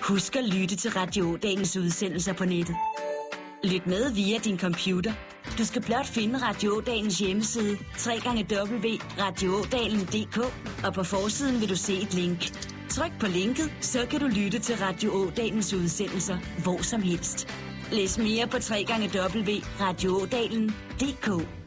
Husk at lytte til Radio Ådalens udsendelser på nettet. Lyt med via din computer. Du skal blot finde Radio Ådalens hjemmeside, www.radioådalen.dk, og på forsiden vil du se et link. Tryk på linket, så kan du lytte til Radio Ådalens udsendelser hvor som helst. Læs mere på www.radioådalen.dk.